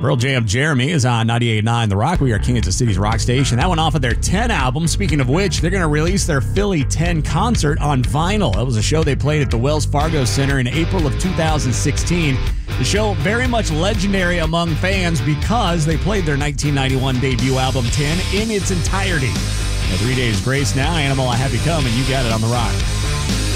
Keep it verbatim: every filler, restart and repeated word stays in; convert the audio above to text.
Pearl Jam Jeremy is on ninety-eight point nine The Rock. We are Kansas City's rock station. That went off of their ten album. Speaking of which, they're going to release their Philly ten concert on vinyl. That was a show they played at the Wells Fargo Center in April of two thousand sixteen. The show very much legendary among fans because they played their nineteen ninety-one debut album ten in its entirety. The Three Days Grace now. Animal, I Have You Come, and you got it on The Rock.